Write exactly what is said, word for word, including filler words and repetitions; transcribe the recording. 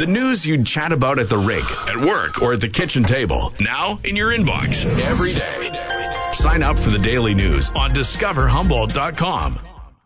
The news you'd chat about at the rink, at work, or at the kitchen table. Now in your inbox every day. Sign up for the daily news on discover humboldt dot com.